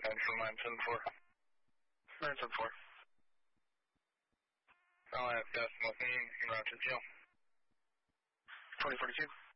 for 974. 974. LF decimal thing, route to jail. 2042.